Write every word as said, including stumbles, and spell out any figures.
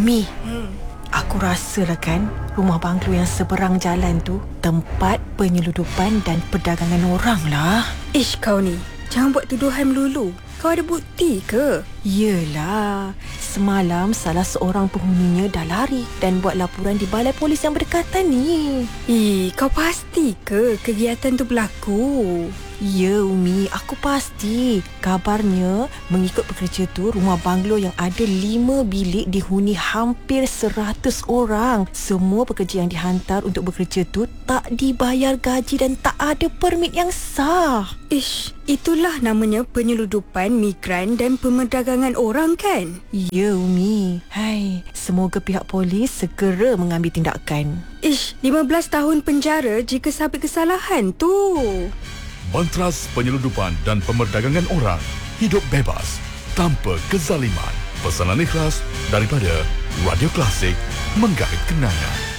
Umi, hmm. aku rasalah kan, rumah banglo yang seberang jalan tu tempat penyeludupan dan perdagangan orang lah. Ish, kau ni, jangan buat tuduhan melulu. Kau ada bukti ke? Yelah, semalam salah seorang penghuninya dah lari dan buat laporan di balai polis yang berdekatan ni. Ih, kau pasti ke kegiatan tu berlaku? Ya Umi, aku pasti. Kabarnya mengikut pekerja tu, rumah banglo yang ada lima bilik dihuni hampir seratus orang. Semua pekerja yang dihantar untuk bekerja tu tak dibayar gaji dan tak ada permit yang sah. Ish, itulah namanya penyeludupan migran dan pemerdagangan orang kan? Ya Umi. Hai, semoga pihak polis segera mengambil tindakan. Ish, lima belas tahun penjara jika sabit kesalahan tu. Bantras penyeludupan dan pemerdagangan orang. Hidup bebas tanpa kezaliman. Pesanan ikhlas daripada Radio Klasik, menggait kenangan.